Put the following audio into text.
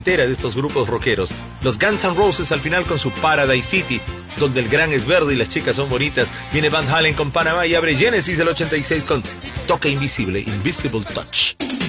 de estos grupos rockeros. Los Guns N' Roses al final con su Paradise City, donde el gran es verde y las chicas son bonitas. Viene Van Halen con Panamá y abre Genesis del 86 con Toque Invisible, Invisible Touch.